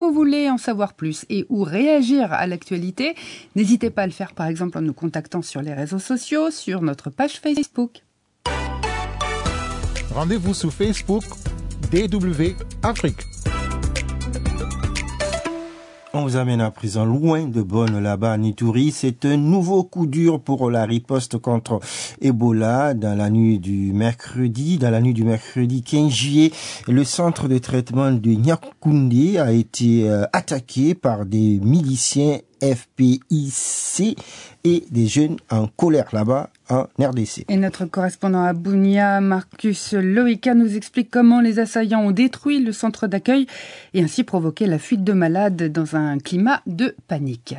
vous voulez en savoir plus et ou réagir à l'actualité, n'hésitez pas à le faire par exemple en nous contactant sur les réseaux sociaux, sur notre page Facebook. Rendez-vous sur Facebook DW Afrique. On vous amène à présent loin de Bonn, là-bas à Nituri. C'est un nouveau coup dur pour la riposte contre Ebola dans la nuit du mercredi 15 juillet. Le centre de traitement de Nyakoundé a été attaqué par des miliciens FPIC et des jeunes en colère là-bas en RDC. Et notre correspondant à Bunia, Marcus Loïka, nous explique comment les assaillants ont détruit le centre d'accueil et ainsi provoqué la fuite de malades dans un climat de panique.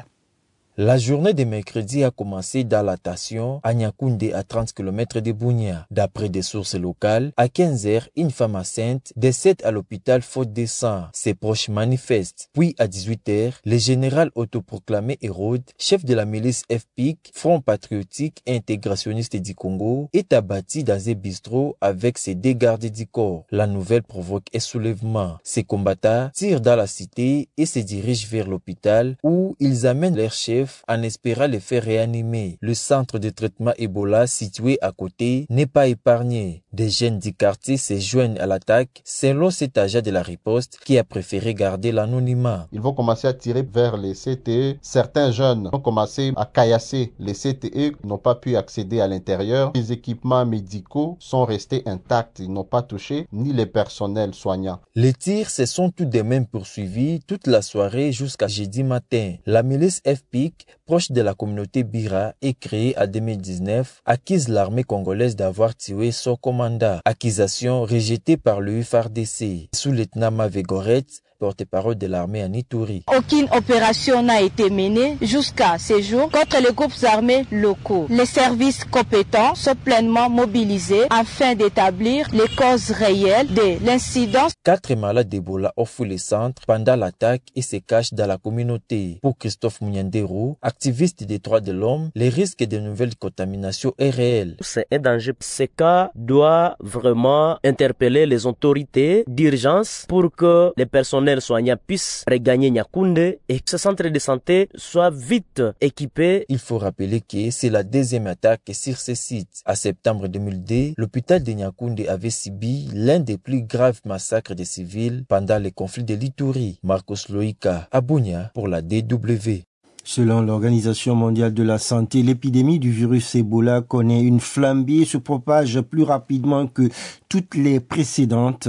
La journée de mercredi a commencé dans la station à Nyakoundé à 30 km de Bunia. D'après des sources locales, à 15h, une femme enceinte décède à l'hôpital faute de sang. Ses proches manifestent. Puis à 18h, le général autoproclamé Hérode, chef de la milice FPIC, Front patriotique et intégrationniste du Congo, est abattu dans un bistrot avec ses deux gardes du corps. La nouvelle provoque un soulèvement. Ces combattants tirent dans la cité et se dirigent vers l'hôpital où ils amènent leur chef en espérant les faire réanimer. Le centre de traitement Ebola situé à côté n'est pas épargné. Des jeunes du quartier se joignent à l'attaque selon cet agent de la riposte qui a préféré garder l'anonymat. Ils vont commencer à tirer vers les CTE. Certains jeunes ont commencé à caillasser les CTE, n'ont pas pu accéder à l'intérieur. Les équipements médicaux sont restés intacts. Ils n'ont pas touché ni les personnels soignants. Les tirs se sont tout de même poursuivis toute la soirée jusqu'à jeudi matin. La milice FPIC, proche de la communauté Bira et créée en 2019, accuse l'armée congolaise d'avoir tué son commandant. Accusation rejetée par le FARDC. Sous-lieutenant Mavegoret, porte-parole de l'armée à Nituri. Aucune opération n'a été menée jusqu'à ce jour contre les groupes armés locaux. Les services compétents sont pleinement mobilisés afin d'établir les causes réelles de l'incident. 4 malades d'Ebola ont fui le centre pendant l'attaque et se cachent dans la communauté. Pour Christophe Mouniandero, activiste des droits de l'homme, le risque de nouvelles contaminations est réel. C'est un danger. Ce cas doit vraiment interpeller les autorités d'urgence pour que les personnels soignants puissent regagner Nyakoundé et que ce centre de santé soit vite équipé. Il faut rappeler que c'est la deuxième attaque sur ce site. En septembre 2002, l'hôpital de Nyakoundé avait subi l'un des plus graves massacres de civils pendant les conflits de l'Ituri. Marcos Loïka, à Bunia pour la DW. Selon l'Organisation mondiale de la santé, l'épidémie du virus Ebola connaît une flambée et se propage plus rapidement que toutes les précédentes.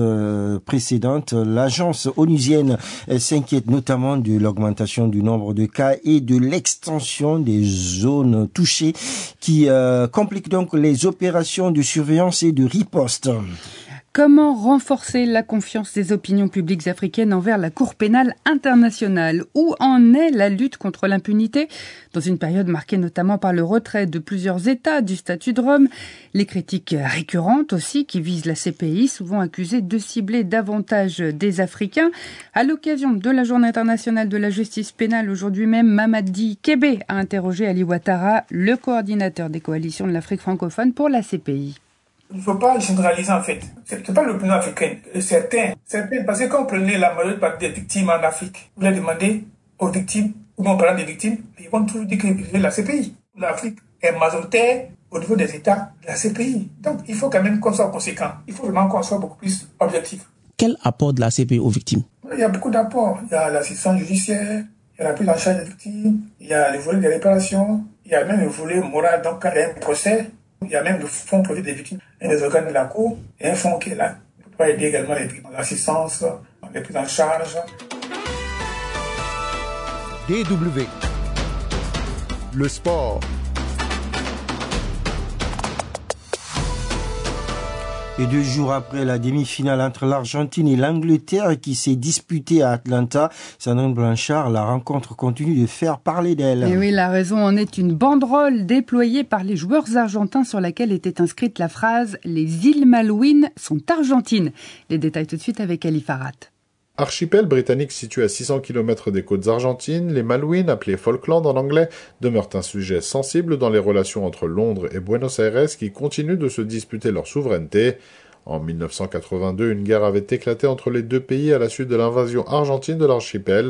L'agence onusienne s'inquiète notamment de l'augmentation du nombre de cas et de l'extension des zones touchées qui compliquent donc les opérations de surveillance et de riposte. Comment renforcer la confiance des opinions publiques africaines envers la Cour pénale internationale? Où en est la lutte contre l'impunité dans une période marquée notamment par le retrait de plusieurs États du statut de Rome? Les critiques récurrentes aussi qui visent la CPI, souvent accusée de cibler davantage des Africains. À l'occasion de la Journée internationale de la justice pénale aujourd'hui même, Mamadi Kébé a interrogé Ali Ouattara, le coordinateur des coalitions de l'Afrique francophone pour la CPI. Il ne faut pas généraliser en fait. C'est pas l'opinion africaine. Certains, parce que quand on prenait la majeure partie des victimes en Afrique, vous les demandez aux victimes, ou non parlant des victimes, ils vont toujours dire qu'ils veulent la CPI. L'Afrique est majoritaire au niveau des États de la CPI. Donc il faut quand même qu'on soit conséquent. Il faut vraiment qu'on soit beaucoup plus objectif. Quel apport de la CPI aux victimes? Il y a beaucoup d'apports. Il y a l'assistance judiciaire, il y a la prise en charge des victimes, il y a le volet des réparations, il y a même le volet moral, donc quand il y a un procès. Il y a même le fonds privé des victimes et des organes de la Cour et un fonds qui est là pour aider également les victimes, l'assistance, les prises en charge. DW. Le sport. Et 2 jours après la demi-finale entre l'Argentine et l'Angleterre qui s'est disputée à Atlanta, Sandrine Blanchard, la rencontre continue de faire parler d'elle. Et oui, la raison en est une banderole déployée par les joueurs argentins sur laquelle était inscrite la phrase « Les îles Malouines sont argentines ». Les détails tout de suite avec Ali Farhat. Archipel britannique situé à 600 km des côtes argentines, les Malouines, appelées Falkland en anglais, demeurent un sujet sensible dans les relations entre Londres et Buenos Aires qui continuent de se disputer leur souveraineté. En 1982, une guerre avait éclaté entre les deux pays à la suite de l'invasion argentine de l'archipel.